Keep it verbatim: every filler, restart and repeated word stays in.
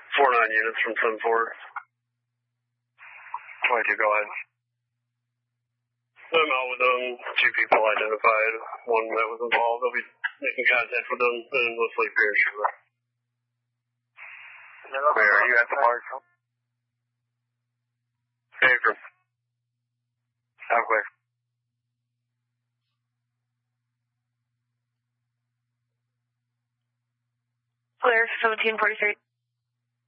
four nine units from ten four. twenty-two, go ahead. I'm out with them. Two people identified. One that was involved. I'll be making contact with them and we'll sleep here shortly. Where are you at the park? Acre. I'm clear. Clear, seventeen forty-three.